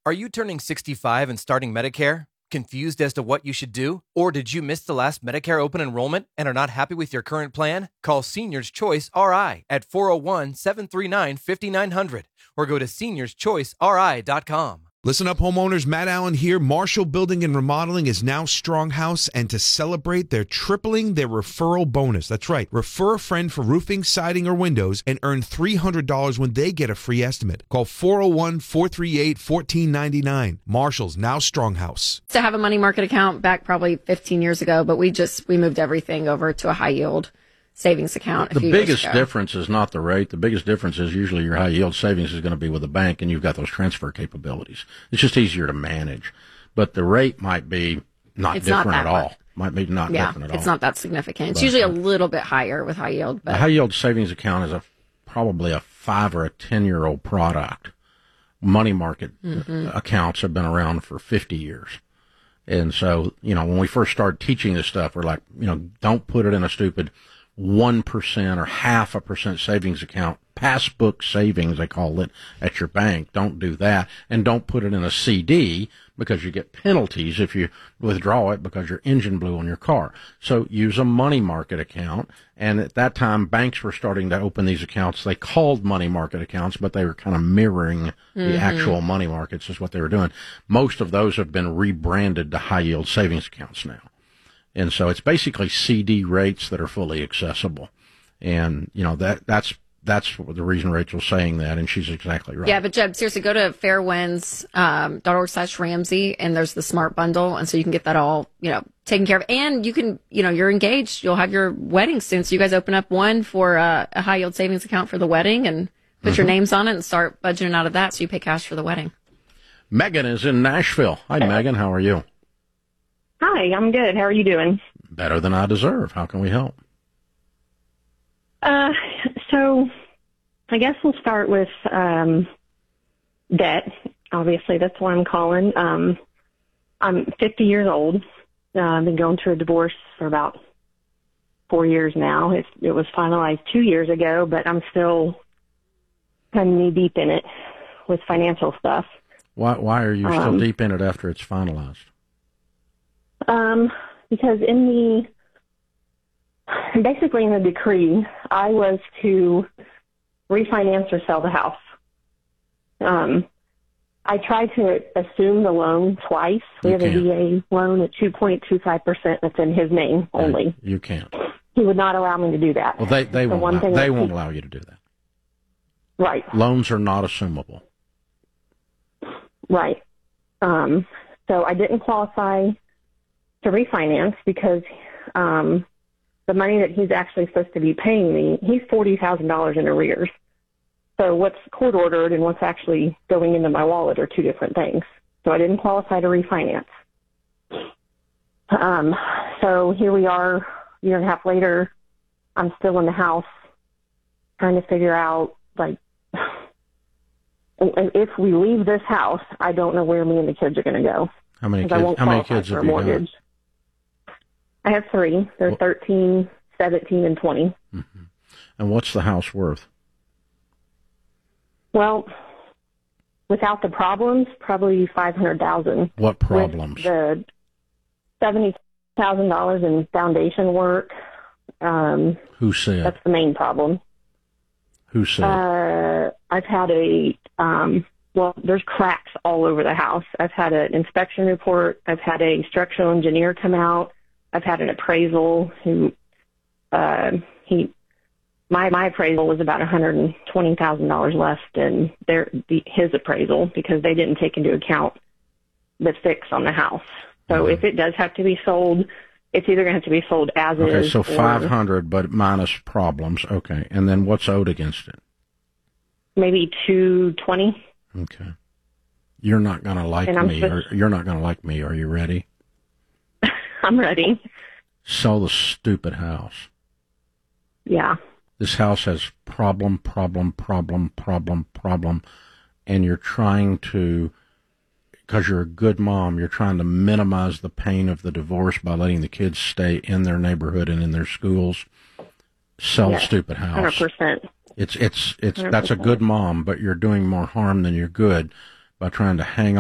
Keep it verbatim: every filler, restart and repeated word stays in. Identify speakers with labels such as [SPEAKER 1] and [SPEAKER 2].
[SPEAKER 1] Are you turning sixty-five and starting Medicare? Confused as to what you should do? Or did you miss the last Medicare open enrollment and are not happy with your current plan? Call Seniors Choice R I at four oh one, seven three nine, five nine zero zero or go to seniors choice r i dot com.
[SPEAKER 2] Listen up, homeowners. Matt Allen here. Marshall Building and Remodeling is now Stronghouse, and to celebrate, they're tripling their referral bonus. That's right. Refer a friend for roofing, siding, or windows and earn three hundred dollars when they get a free estimate. Call four oh one, four three eight, one four nine nine. Marshall's now Stronghouse.
[SPEAKER 3] To have a money market account back probably fifteen years ago, but we just we moved everything over to a high yield savings account. A
[SPEAKER 4] the
[SPEAKER 3] few
[SPEAKER 4] biggest
[SPEAKER 3] years ago.
[SPEAKER 4] difference is not the rate. The biggest difference is usually your high yield savings is going to be with a bank, and you've got those transfer capabilities. It's just easier to manage, but the rate might be not
[SPEAKER 3] It's
[SPEAKER 4] different
[SPEAKER 3] not
[SPEAKER 4] at
[SPEAKER 3] that
[SPEAKER 4] all.
[SPEAKER 3] much.
[SPEAKER 4] Might be not
[SPEAKER 3] Yeah,
[SPEAKER 4] different at all.
[SPEAKER 3] it's not that significant. It's
[SPEAKER 4] But,
[SPEAKER 3] usually a
[SPEAKER 4] uh,
[SPEAKER 3] little bit higher with high yield,
[SPEAKER 4] The
[SPEAKER 3] but
[SPEAKER 4] high yield savings account is a probably a five or a ten year old product. Money market
[SPEAKER 3] Mm-hmm.
[SPEAKER 4] accounts have been around for fifty years. And so, you know, when we first started teaching this stuff, we're like, you know, don't put it in a stupid one percent or half a percent savings account, passbook savings, they call it, at your bank. Don't do that. And don't put it in a C D because you get penalties if you withdraw it because your engine blew on your car. So use a money market account. And at that time, banks were starting to open these accounts. They called money market accounts, but they were kind of mirroring the
[SPEAKER 3] Mm-hmm.
[SPEAKER 4] actual money markets is what they were doing. Most of those have been rebranded to high yield savings accounts now. And so it's basically C D rates that are fully accessible. And, you know, that that's that's the reason Rachel's saying that, and she's exactly right.
[SPEAKER 3] yeah, but Jeb, seriously, go to fairwinds um, dot org slash Ramsey, and there's the smart bundle, and so you can get that all, you know, taken care of. And you can, you know, you're engaged. You'll have your wedding soon, so you guys open up one for uh, a high yield savings account for the wedding, and put
[SPEAKER 4] Mm-hmm.
[SPEAKER 3] your names on it, and start budgeting out of that, so you pay cash for the wedding.
[SPEAKER 4] Megan is in Nashville. Hi, Megan. How are you?
[SPEAKER 5] Hi, I'm good. How are you doing?
[SPEAKER 4] Better than I deserve. How can we help?
[SPEAKER 5] Uh, so I guess we'll start with um, debt. Obviously, that's why I'm calling. Um, I'm fifty years old. Uh, I've been going through a divorce for about four years now. It, it was finalized two years ago, but I'm still kind of knee deep in it with financial stuff.
[SPEAKER 4] Why why are you still
[SPEAKER 5] Um,
[SPEAKER 4] deep in it after it's finalized?
[SPEAKER 5] Um, because in the, basically in the decree, I was to refinance or sell the house. Um, I tried to assume the loan twice. We
[SPEAKER 4] You
[SPEAKER 5] have a
[SPEAKER 4] can't.
[SPEAKER 5] V A loan at two point two five percent that's in his name only.
[SPEAKER 4] You can't.
[SPEAKER 5] He would not allow me to do that.
[SPEAKER 4] Well, they, they,
[SPEAKER 5] The
[SPEAKER 4] won't,
[SPEAKER 5] one
[SPEAKER 4] allow,
[SPEAKER 5] thing
[SPEAKER 4] they
[SPEAKER 5] that
[SPEAKER 4] won't
[SPEAKER 5] he-
[SPEAKER 4] allow you to do that.
[SPEAKER 5] Right,
[SPEAKER 4] Loans are not assumable.
[SPEAKER 5] right. Um, so I didn't qualify to refinance because um, the money that he's actually supposed to be paying me, he's forty thousand dollars in arrears. So what's court ordered and what's actually going into my wallet are two different things. So I didn't qualify to refinance. Um, so here we are, a year and a half later. I'm still in the house trying to figure out, like, if we leave this house, I don't know where me and the kids are going to go.
[SPEAKER 4] How many
[SPEAKER 5] 'Cause I
[SPEAKER 4] kids,
[SPEAKER 5] won't
[SPEAKER 4] how many
[SPEAKER 5] qualify
[SPEAKER 4] kids
[SPEAKER 5] for
[SPEAKER 4] have
[SPEAKER 5] a
[SPEAKER 4] you got?
[SPEAKER 5] mortgage. I have three. They're
[SPEAKER 4] Well-
[SPEAKER 5] thirteen, seventeen, and twenty.
[SPEAKER 4] Mm-hmm. And what's the house worth?
[SPEAKER 5] Well, without the problems, probably five hundred thousand.
[SPEAKER 4] What problems?
[SPEAKER 5] The seventy thousand dollars in foundation work. Um,
[SPEAKER 4] Who said?
[SPEAKER 5] that's the main problem.
[SPEAKER 4] Who said?
[SPEAKER 5] Uh, I've had a um, well, there's cracks all over the house. I've had an inspection report. I've had a structural engineer come out. I've had an appraisal who uh, he my my appraisal was about one hundred and twenty thousand dollars less than their the, his appraisal because they didn't take into account the fix on the house. So
[SPEAKER 4] Mhm.
[SPEAKER 5] if it does have to be sold, it's either going to have to be sold as
[SPEAKER 4] Okay,
[SPEAKER 5] is.
[SPEAKER 4] so
[SPEAKER 5] or
[SPEAKER 4] five hundred, but minus problems. Okay, and then what's owed against it?
[SPEAKER 5] maybe two twenty.
[SPEAKER 4] Okay, you're not gonna like
[SPEAKER 5] And I'm
[SPEAKER 4] me. Or,
[SPEAKER 5] supposed-
[SPEAKER 4] you're not gonna like me. Are you ready?
[SPEAKER 5] I'm ready.
[SPEAKER 4] Sell the stupid house.
[SPEAKER 5] Yeah.
[SPEAKER 4] This house has problem, problem, problem, problem, problem, and you're trying to, because you're a good mom, you're trying to minimize the pain of the divorce by letting the kids stay in their neighborhood and in their schools. Sell the
[SPEAKER 5] Yes,
[SPEAKER 4] stupid
[SPEAKER 5] one hundred
[SPEAKER 4] house.
[SPEAKER 5] percent.
[SPEAKER 4] It's it's it's
[SPEAKER 5] one hundred
[SPEAKER 4] that's a
[SPEAKER 5] percent.
[SPEAKER 4] good mom, but you're doing more harm than you're good by trying to hang